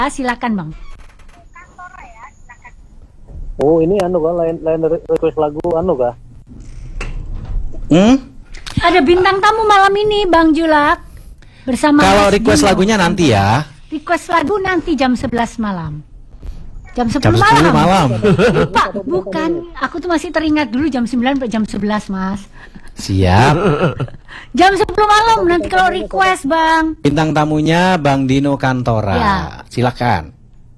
silakan Bang. Oh ini lain request lagu kah? Ada bintang tamu malam ini Bang Julak bersama. Kalau request lagunya nanti ya. Request lagu nanti jam 11 malam. Jam 10 Jam 10 malam. Lupa, bukan. Aku tuh masih teringat dulu jam 9 sampai jam 11 Mas. Siap. Jam 10 malam nanti kalau request Bang. Bintang tamunya Bang Dino Kantora. Ya. Silakan.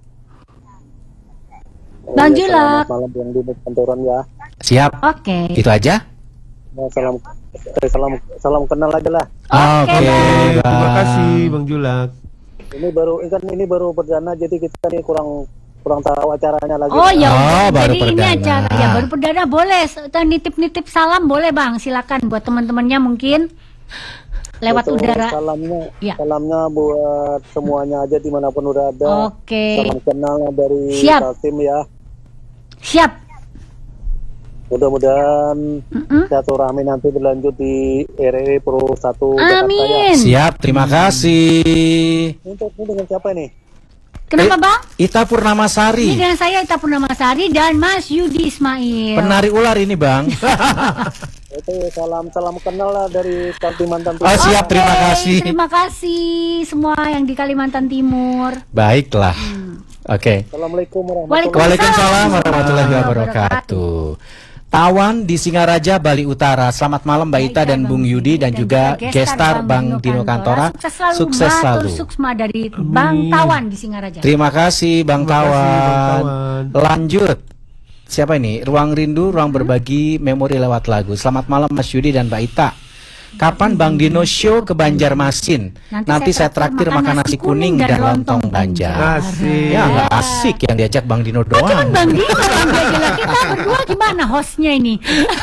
Bang Julak. Malam yang di kantoran ya. Siap. Oke. Itu aja. Ya, salam kenal aja lah. Oke, Bang. Terima kasih Bang Julak. Ini baru perdana jadi kita nih kurang tahu acaranya lagi. Oh ya, baru jadi ini perdana. acara ya baru perdana boleh nitip salam boleh Bang, silakan buat teman-temannya mungkin lewat Betul, udara. Ya. Salamnya buat semuanya aja dimanapun udah ada. Oke. Salam kenal dari Siap. Tim ya. Siap. Mudah-mudahan silaturahmi nanti berlanjut di RRI Pro 1 Jakarta ya. Amin. Siap, terima kasih. Ini dengan siapa ini? Kenapa Bang? Ita Ini Purnamasari. dengan saya Ita Purnamasari dan Mas Yudi Ismail. Penari ular ini Bang. Itu salam kenal lah dari Kalimantan Timur. Oh, siap, terima Oke, kasih. Terima kasih semua yang di Kalimantan Timur. Baiklah. Oke. Assalamualaikum warahmatullahi Waalaikumsalam warahmatullahi wabarakatuh. Tawan di Singaraja, Bali Utara. Selamat malam Mbak Ita dan Bung Yudi dan juga gestar Bang Dino Kantora. Sukses selalu. Suksma dari Bang Tawan di Singaraja. Terima kasih Bang Terima kasih, Bang Tawan. Tawan. Lanjut. Siapa ini? Ruang Rindu, ruang berbagi memori lewat lagu. Selamat malam Mas Yudi dan Mbak Ita. Kapan Bang Dino show ke Banjarmasin? Nanti saya traktir makan nasi kuning dan lontong Banjar. Asik. Ya nggak asik yang diajak Bang Dino Cuman doang. Bang Dino yang diajak, kita berdua gimana hostnya ini?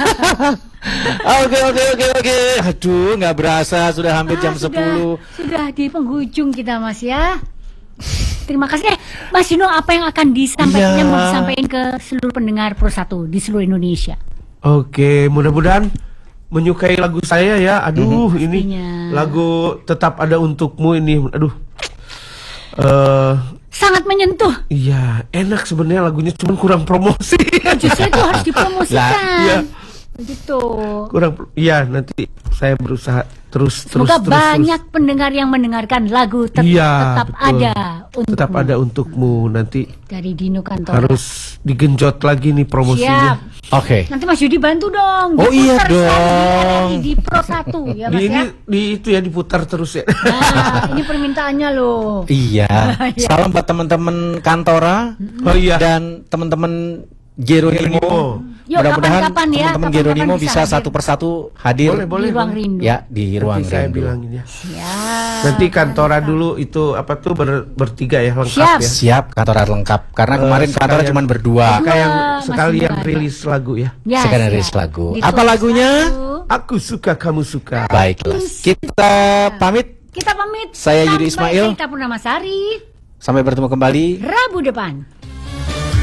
Oke. Aduh, nggak berasa sudah hampir jam 10. Sudah di penghujung kita Mas ya. Terima kasih. Mas Dino, apa yang akan disampaikan, Iya. mau disampaikan ke seluruh pendengar Pro 1 di seluruh Indonesia? Oke, mudah-mudahan menyukai lagu saya ya. Aduh, ini Pastinya. lagu Tetap Ada Untukmu ini. Aduh. Sangat menyentuh. Iya, enak sebenarnya lagunya, cuman kurang promosi. Justru itu harus dipromosikan. Iya. Begitu. Iya, nanti saya berusaha terus. Semoga banyak pendengar yang mendengarkan lagu Iya, tetap betul. ada untukmu. Tetap Ada Untukmu nanti Dari Dino Kantora. harus digenjot lagi nih promosinya. Siap. Oke. Nanti Mas Yudi bantu dong. Oh, iya Diputar selalu dong. di Pro 1 ya Mas ya. Di itu ya diputar terus ya. Nah, ini permintaannya loh. Iya. Salam buat teman-teman Kantora Oh iya. dan teman-teman Geronimo. Yuk, Mudah-mudahan kapan-kapan ya, teman-teman kapan-kapan Geronimo bisa bisa hadir. satu persatu hadir. Boleh. Di ruang rindu. Ya, di ruang Nanti saya rindu. bilangin ya. Siap. Nanti Kantora dulu itu apa tuh bertiga ya, lengkap Siap. ya. Siap, Kantora lengkap. Karena kemarin Kantora sekalian- cuma berdua. Maka yang Mas sekalian Dino ada. rilis lagu ya. Ya, Sekarang siap. rilis lagu. Di Apa Pro lagunya? 1. Aku suka kamu suka. Baiklah. Kita pamit. Kita pamit. Saya Yudi Sampai Ismail. Kita Purnamasari. Sampai bertemu kembali. Rabu depan.